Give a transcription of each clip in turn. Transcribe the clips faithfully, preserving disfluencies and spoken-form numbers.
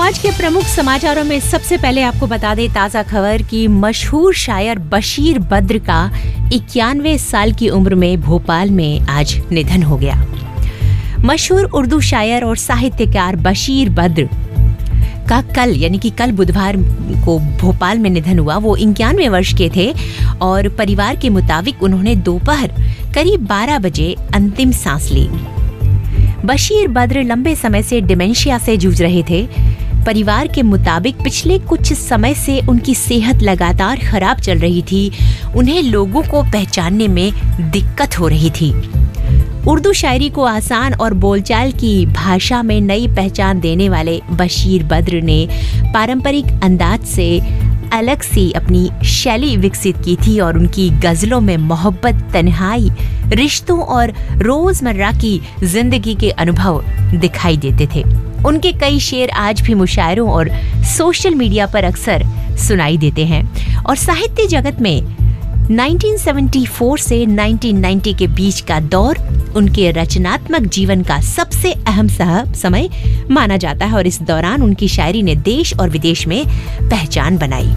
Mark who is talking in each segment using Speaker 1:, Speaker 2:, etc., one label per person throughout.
Speaker 1: आज के प्रमुख समाचारों में सबसे पहले आपको बता दें ताजा खबर कि मशहूर शायर बशीर बद्र का इक्यानवे साल की उम्र में भोपाल में आज निधन हो गया। मशहूर उर्दू शायर और साहित्यकार बशीर बद्र का कल यानी कि कल बुधवार को भोपाल में निधन हुआ। वो इक्यानवे वर्ष के थे और परिवार के मुताबिक उन्होंने दोपहर करीब बारह बजे अंतिम सांस ली। बशीर बद्र लंबे समय से डिमेंशिया से जूझ रहे थे। परिवार के मुताबिक पिछले कुछ समय से उनकी सेहत लगातार खराब चल रही थी। उन्हें लोगों को पहचानने में दिक्कत हो रही थी। उर्दू शायरी को आसान और बोलचाल की भाषा में नई पहचान देने वाले बशीर बद्र ने पारंपरिक अंदाज से अलग सी अपनी शैली विकसित की थी और उनकी गजलों में मोहब्बत, तन्हाई, रिश्तों और रोजमर्रा की जिंदगी के अनुभव दिखाई देते थे। उनके कई शेर आज भी मुशायरों और सोशल मीडिया पर अक्सर सुनाई देते हैं और साहित्य जगत में उन्नीस सौ चौहत्तर से उन्नीस सौ नब्बे के बीच का दौर उनके रचनात्मक जीवन का सबसे अहम समय माना जाता है और इस दौरान उनकी शायरी ने देश और विदेश में पहचान बनाई।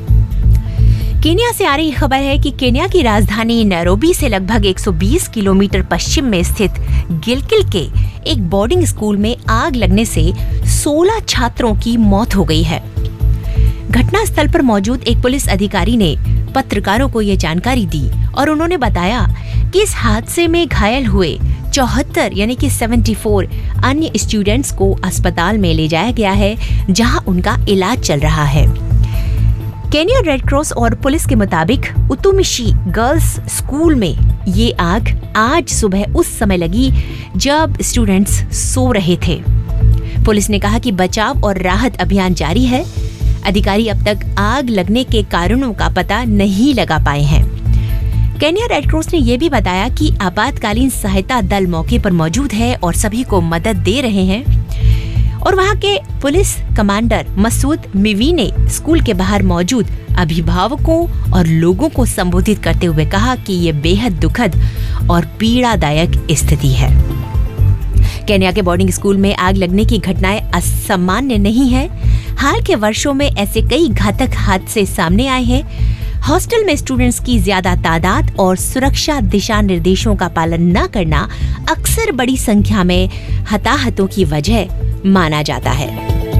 Speaker 1: केन्या से आ रही खबर है कि केन्या की राजधानी नैरोबी से लगभग एक सौ बीस किलोमीटर पश्चिम में स्थित गिलगिल के एक बोर्डिंग स्कूल में आग लगने से सोलह छात्रों की मौत हो गई है। घटनास्थल पर मौजूद एक पुलिस अधिकारी ने पत्रकारों को ये जानकारी दी और उन्होंने बताया कि इस हादसे में घायल हुए चौहत्तर यानी कि चौहत्तर अन्य स्टूडेंट्स को अस्पताल में ले जाया गया है, जहां उनका इलाज चल रहा है। केन्या रेड क्रॉस और पुलिस के मुताबिक उतुमिशी गर्ल्स स्कूल में ये आग आज सुबह उस समय लगी जब स्टूडेंट्स सो रहे थे। पुलिस ने कहा कि बचाव और राहत अभियान जारी है। अधिकारी अब तक आग लगने के कारणों का पता नहीं लगा पाए हैं। केन्या रेड क्रॉस ने यह भी बताया कि आपातकालीन सहायता दल मौके पर मौजूद है और सभी को मदद दे रहे हैं। और वहां के पुलिस कमांडर मसूद मिवी ने स्कूल के बाहर मौजूद अभिभावकों और लोगों को संबोधित करते हुए कहा कि ये बेहद दुखद और पीड़ादायक स्थिति है। केन्या के बोर्डिंग स्कूल में आग लगने की घटनाएं असामान्य नहीं है। हाल के वर्षों में ऐसे कई घातक हादसे सामने आए हैं। हॉस्टल में स्टूडेंट्स की ज्यादा तादाद और सुरक्षा दिशा निर्देशों का पालन न करना अक्सर बड़ी संख्या में हताहतों की वजह माना जाता है।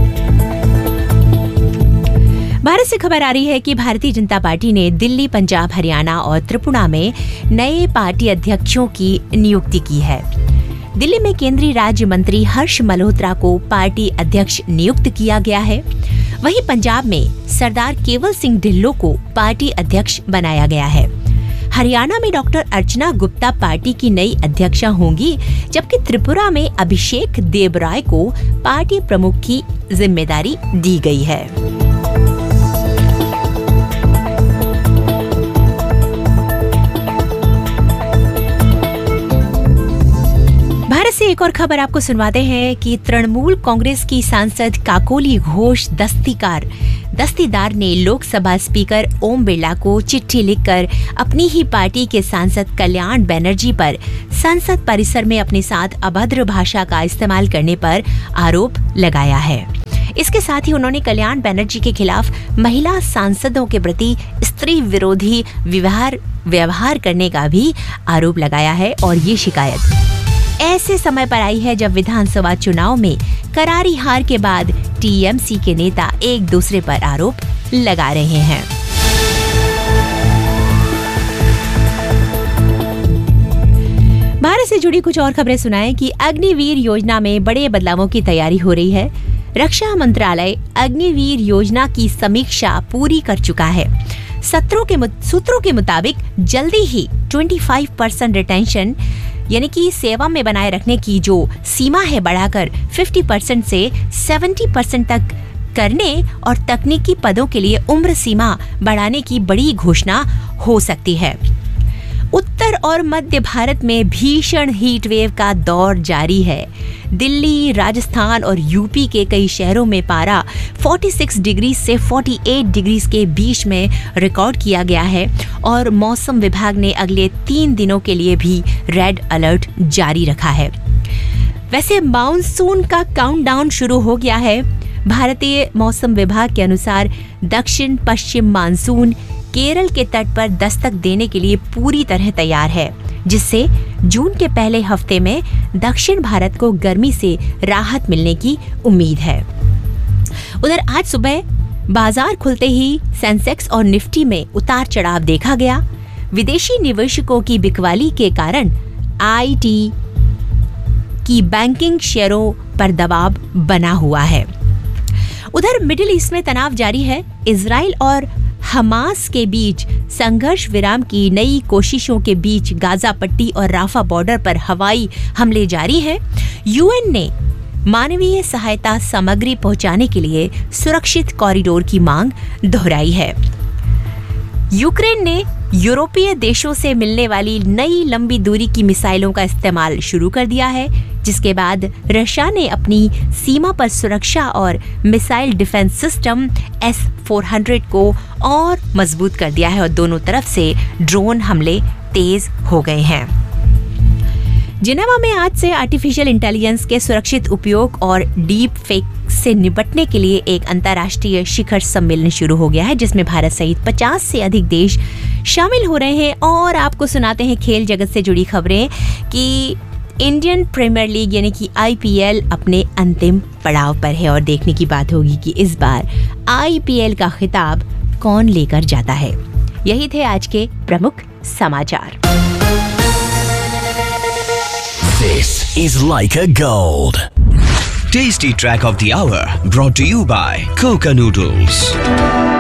Speaker 1: भारत से खबर आ रही है कि भारतीय जनता पार्टी ने दिल्ली, पंजाब, हरियाणा और त्रिपुरा में नए पार्टी अध्यक्षों की नियुक्ति की है। दिल्ली में केंद्रीय राज्य मंत्री हर्ष मल्होत्रा को पार्टी अध्यक्ष नियुक्त किया गया है। वहीं पंजाब में सरदार केवल सिंह ढिल्लों को पार्टी अध्यक्ष बनाया गया है। हरियाणा में डॉक्टर अर्चना गुप्ता पार्टी की नई अध्यक्षा होंगी, जबकि त्रिपुरा में अभिषेक देबराय को पार्टी प्रमुख की जिम्मेदारी दी गई है। भारत से एक और खबर आपको सुनवाते हैं कि तृणमूल कांग्रेस की सांसद काकोली घोष दस्तीकार दस्तीदार ने लोकसभा स्पीकर ओम बिरला को चिट्ठी लिखकर अपनी ही पार्टी के सांसद कल्याण बनर्जी पर संसद परिसर में अपने साथ अभद्र भाषा का इस्तेमाल करने पर आरोप लगाया है। इसके साथ ही उन्होंने कल्याण बनर्जी के खिलाफ महिला सांसदों के प्रति स्त्री विरोधी व्यवहार व्यवहार करने का भी आरोप लगाया है और ये शिकायत ऐसे समय पर आई है जब विधानसभा चुनाव में करारी हार के बाद टीएमसी के नेता एक दूसरे पर आरोप लगा रहे हैं। भारत से जुड़ी कुछ और खबरें सुनाएं कि अग्निवीर योजना में बड़े बदलावों की तैयारी हो रही है। रक्षा मंत्रालय अग्निवीर योजना की समीक्षा पूरी कर चुका है। सूत्रों के सूत्रों के मुताबिक जल्दी ही पच्चीस परसेंट रिटेंशन यानी कि सेवा में बनाए रखने की जो सीमा है बढ़ाकर पचास परसेंट से सत्तर परसेंट तक करने और तकनीकी पदों के लिए उम्र सीमा बढ़ाने की बड़ी घोषणा हो सकती है। उत्तर और मध्य भारत में भीषण हीट वेव का दौर जारी है। दिल्ली, राजस्थान और यूपी के कई शहरों में पारा छियालीस डिग्री से अड़तालीस डिग्री के बीच में रिकॉर्ड किया गया है और मौसम विभाग ने अगले तीन दिनों के लिए भी रेड अलर्ट जारी रखा है। वैसे मानसून का काउंटडाउन शुरू हो गया है। भारतीय मौसम विभाग के अनुसार दक्षिण पश्चिम मानसून केरल के तट पर दस्तक देने के लिए पूरी तरह तैयार है, जिससे जून के पहले हफ्ते में दक्षिण भारत को गर्मी से राहत मिलने की उम्मीद है। उधर आज सुबह बाजार खुलते ही सेंसेक्स और निफ्टी में उतार चढ़ाव देखा गया। विदेशी निवेशकों की बिकवाली के कारण आईटी की बैंकिंग शेयरों पर दबाव बना हुआ है। उधर मिडिल ईस्ट में तनाव जारी है। इजराइल और हमास के बीच संघर्ष विराम की नई कोशिशों के बीच गाजा पट्टी और राफा बॉर्डर पर हवाई हमले जारी हैं। यूएन ने मानवीय सहायता सामग्री पहुंचाने के लिए सुरक्षित कॉरिडोर की मांग दोहराई है। यूक्रेन ने यूरोपीय देशों से मिलने वाली नई लंबी दूरी की मिसाइलों का इस्तेमाल शुरू कर दिया है, जिसके बाद रशिया ने अपनी सीमा पर सुरक्षा और missile defence system S four hundred को और मजबूत कर दिया है और दोनों तरफ से ड्रोन हमले तेज हो गए हैं। जिनेवा में आज से आर्टिफिशियल इंटेलिजेंस के सुरक्षित उपयोग और डीप फेक से निपटने के लिए एक अंतर्राष्ट्रीय शिखर सम्मेलन शुरू हो गया है, जिसमें भारत सहित पचास से अधिक देश शामिल हो रहे हैं। और आपको सुनाते हैं खेल जगत से जुड़ी खबरें कि इंडियन प्रीमियर लीग यानी कि आईपीएल अपने अंतिम पड़ाव पर है और देखने की बात होगी कि इस बार आईपीएल का खिताब कौन लेकर जाता है। यही थे आज के प्रमुख समाचार।
Speaker 2: This is Leica Gold. Tasty track of the hour brought to you by Coca Noodles.